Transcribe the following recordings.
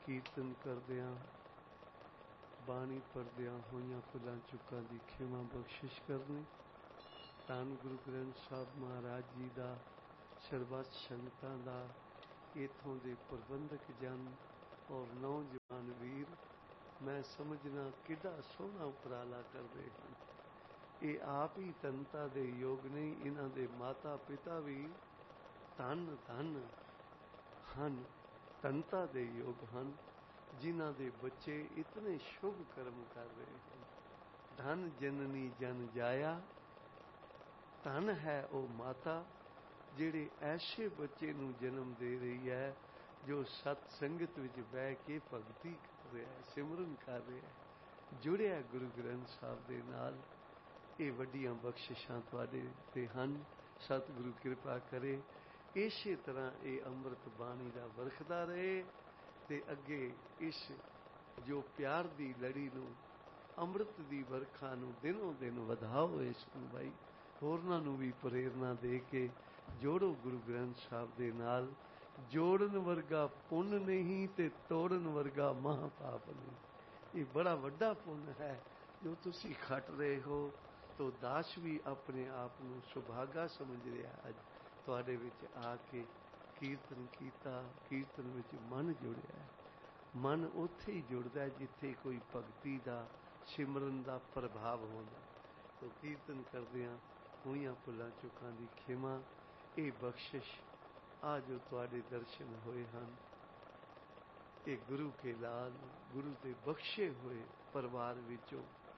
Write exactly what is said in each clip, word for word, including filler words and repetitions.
ਕੀਰਤਨ ਕਰਦਿਆਂ ਬਾਣੀ ਪੜ੍ਹਦਿਆਂ ਹੋਈਆਂ ਭੁੱਲਾਂ ਚੁੱਕਾਂ ਦੀ ਖਿਮਾ ਬਖਸ਼ਿਸ਼ ਕਰਨੀ। ਧੰਨ ਗੁਰੂ ਗ੍ਰੰਥ ਸਾਹਿਬ ਮਹਾਰਾਜ ਜੀ ਦਾ, ਸਰਬੱਤ ਸੰਗਤਾਂ ਦਾ, ਇੱਥੋਂ ਦੇ ਪ੍ਰਬੰਧਕ ਜਨ ਔਰ ਨੌਜਵਾਨ ਵੀਰ, ਮੈਂ ਸਮਝਣਾ ਕਿੱਡਾ ਸੋਹਣਾ ਉਪਰਾਲਾ ਕਰਦੇ ਹਨ। ਇਹ ਆਪ ਹੀ ਧੰਨਤਾ ਦੇ ਯੋਗ ਨਹੀਂ, ਇਹਨਾਂ ਦੇ ਮਾਤਾ ਪਿਤਾ ਵੀ ਧੰਨ ਧੰਨ ਹਨ, ਧੰਨਤਾ ਦੇ ਯੋਗ ਹਨ, ਜਿਨ੍ਹਾਂ ਦੇ ਬੱਚੇ ਇਤਨੇ ਸ਼ੁਭ ਕਰਮ ਕਰ ਰਹੇ ਹਨ। ਧੰਨ ਜਨਨੀ ਜਨ ਜਾਇਆ, ਧੰਨ ਹੈ ਉਹ ਮਾਤਾ ਜਿਹੜੇ ਐਸੇ ਬੱਚੇ ਨੂੰ ਜਨਮ ਦੇ ਰਹੀ ਹੈ ਜੋ ਸਤ ਸੰਗਤ ਵਿੱਚ ਬਹਿ ਕੇ ਭਗਤੀ ਕਰ ਰਿਹਾ ਹੈ, ਸਿਮਰਨ ਕਰ ਰਿਹਾ ਹੈ, ਜੁੜਿਆ ਗੁਰੂ ਗ੍ਰੰਥ ਸਾਹਿਬ ਦੇ ਨਾਲ। ਇਹ ਵੱਡੀਆਂ ਬਖਸ਼ਿਸ਼ਾਂ ਤੁਹਾਡੇ ਤੇ ਹਨ। ਸਤਿਗੁਰੂ ਕਿਰਪਾ ਕਰੇ ਇਸੇ ਤਰ੍ਹਾਂ ਇਹ ਅੰਮ੍ਰਿਤ ਬਾਣੀ ਦਾ ਵਰਖਦਾ ਰਹੇ ਤੇ ਅੱਗੇ ਇਸ ਜੋ ਪਿਆਰ ਦੀ ਲੜੀ ਨੂੰ, ਅੰਮ੍ਰਿਤ ਦੀ ਵਰਖਾ ਨੂੰ ਦਿਨੋਂ ਦਿਨ ਵਧਾਓ। ਇਸ ਨੂੰ ਭਾਈ ਹੋਰਨਾਂ ਨੂੰ ਵੀ ਪ੍ਰੇਰਨਾ ਦੇ ਕੇ ਜੋੜੋ ਗੁਰੂ ਗ੍ਰੰਥ ਸਾਹਿਬ ਦੇ ਨਾਲ। ਜੋੜਨ ਵਰਗਾ ਪੁੰਨ ਨਹੀਂ ਤੇ ਤੋੜਨ ਵਰਗਾ ਮਹਾਂਪਾਪ ਨਹੀਂ। ਇਹ ਬੜਾ ਵੱਡਾ ਪੁੰਨ ਹੈ ਜੋ ਤੁਸੀਂ ਖੱਟ ਰਹੇ ਹੋ। ਤੋ ਦਾਸ ਵੀ ਆਪਣੇ ਆਪ ਨੂੰ ਸੁਭਾਗਾ ਸਮਝ ਰਿਹਾ ਅੱਜ ਤੁਹਾਡੇ ਵਿੱਚ ਆ ਕੇ ਕੀਰਤਨ ਕੀਤਾ, ਕੀਰਤਨ ਵਿੱਚ ਮਨ ਜੁੜਿਆ ਹੈ। ਮਨ ਉੱਥੇ ਹੀ ਜੁੜਦਾ ਜਿੱਥੇ ਕੋਈ ਭਗਤੀ ਦਾ, ਸਿਮਰਨ ਦਾ ਪ੍ਰਭਾਵ ਹੁੰਦਾ। ਤੋ ਕੀਰਤਨ ਕਰਦਿਆਂ ਹੋਈਆਂ ਭੁੱਲਾਂ ਚੁੱਕਾਂ ਦੀ ਖਿਮਾ, ਇਹ ਬਖਸ਼ਿਸ਼ ਆ ਜੋ ਤੁਹਾਡੇ ਦਰਸ਼ਨ ਹੋਏ ਹਨ, ਇਹ ਗੁਰੂ ਕੇ ਲਾਲ, ਗੁਰੂ ਦੇ ਬਖਸ਼ੇ ਹੋਏ ਪਰਿਵਾਰ ਵਿੱਚੋਂ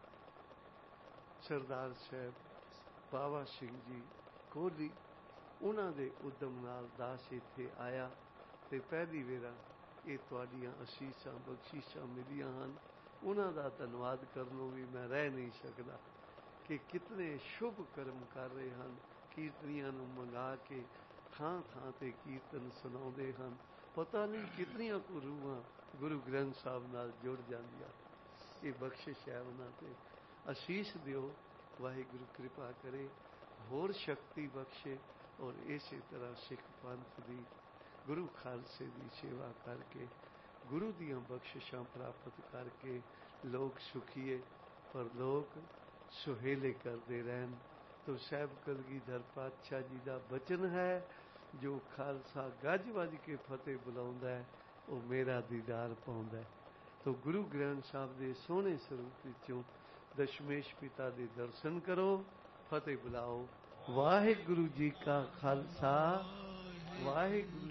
ਸਰਦਾਰ ਸਾਹਿਬ ਬਾਵਾ ਸਿੰਘ ਜੀ ਕੋਹਲੀ, ਉਹਨਾਂ ਦੇ ਉਦਮ ਨਾਲ ਦਾਸ ਇੱਥੇ ਆਇਆ ਤੇ ਪਹਿਲੀ ਵੇਰਾ ਇਹ ਤੁਹਾਡੀਆਂ ਅਸੀਸਾਂ ਬਖਸ਼ਿਸ਼ਾਂ ਮਿਲੀਆਂ ਹਨ। ਉਹਨਾਂ ਦਾ ਧੰਨਵਾਦ ਕਰਨੋਂ ਵੀ ਮੈਂ ਰਹਿ ਨਹੀਂ ਸਕਦਾ ਕਿ ਕਿਤਨੇ ਸ਼ੁਭ ਕਰਮ ਕਰ ਰਹੇ ਹਨ। ਕੀਰਤਨੀਆਂ ਨੂੰ ਮੰਗਾ ਕੇ ਥਾਂ ਥਾਂ ਤੇ ਕੀਰਤਨ ਸੁਣਾਉਂਦੇ ਹਨ। ਪਤਾ ਨਹੀਂ ਕਿਤਨੀਆਂ ਕੁ ਰੂਹਾਂ ਗੁਰੂ ਗ੍ਰੰਥ ਸਾਹਿਬ ਨਾਲ ਜੁੜ ਜਾਂਦੀਆਂ। ਇਹ ਬਖਸ਼ਿਸ਼ ਹੈ ਉਹਨਾਂ ਤੇ। ਅਸੀਸ ਦਿਓ, ਵਾਹਿਗੁਰੂ ਕਿਰਪਾ ਕਰੇ, ਹੋਰ ਸ਼ਕਤੀ ਬਖਸ਼ੇ ਔਰ ਇਸੇ ਤਰ੍ਹਾਂ ਸਿੱਖ ਪੰਥ ਦੀ, ਗੁਰੂ ਖਾਲਸੇ ਦੀ ਸੇਵਾ ਕਰਕੇ, ਗੁਰੂ ਦੀਆਂ ਬਖਸ਼ਿਸ਼ਾਂ ਪ੍ਰਾਪਤ ਕਰਕੇ ਲੋਕ ਸੁਖੀਏ ਪਰ ਲੋਕ ਸੁਹੇਲੇ ਕਰਦੇ ਰਹਿਣ। ਤੋ ਸਾਹਿਬ ਕਲਗੀਧਰ ਪਾਤਸ਼ਾਹ ਜੀ ਦਾ ਬਚਨ ਹੈ, ਜੋ ਖਾਲਸਾ ਗੱਜ ਵੱਜ ਕੇ ਫਤਿਹ ਬੁਲਾਉਂਦਾ ਹੈ ਉਹ ਮੇਰਾ ਦੀਦਾਰ ਪਾਉਂਦਾ ਹੈ। ਤੋ ਗੁਰੂ ਗ੍ਰੰਥ ਸਾਹਿਬ ਦੇ ਸੋਹਣੇ ਸਰੂਪ ਵਿੱਚੋਂ ਦਸ਼ਮੇਸ਼ ਪਿਤਾ ਦੇ ਦਰਸ਼ਨ ਕਰੋ, ਫਤਿਹ ਬੁਲਾਓ। ਵਾਹਿਗੁਰੂ ਜੀ ਕਾ ਖਾਲਸਾ, ਵਾਹਿਗੁਰੂ